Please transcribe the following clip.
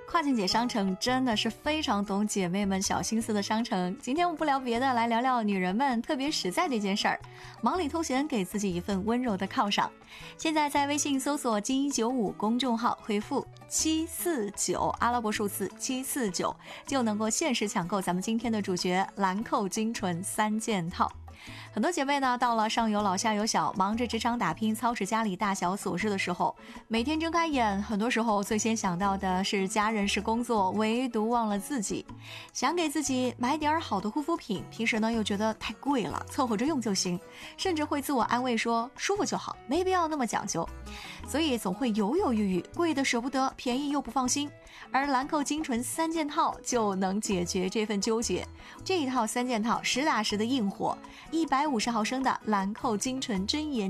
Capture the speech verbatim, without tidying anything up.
跨境姐商城真的是非常懂姐妹们小心思的商城。今天我们不聊别的，来聊聊女人们特别实在的一件事儿，忙里偷闲，给自己一份温柔的犒赏。现在在微信搜索金一九五公众号，回复七四九阿拉伯数字七四九，就能够限时抢购咱们今天的主角兰蔻精纯三件套。很多姐妹呢，到了上有老下有小，忙着职场打拼，操持家里大小琐事的时候，每天睁开眼，很多时候最先想到的是家人是工作，唯独忘了自己。想给自己买点好的护肤品，平时呢又觉得太贵了，凑合着用就行，甚至会自我安慰说舒服就好，没必要那么讲究。所以总会犹犹豫豫，贵的舍不得，便宜又不放心。而兰蔻精纯三件套就能解决这份纠结。这一套三件套实打实的硬货，一百五十毫升的兰蔻精纯真颜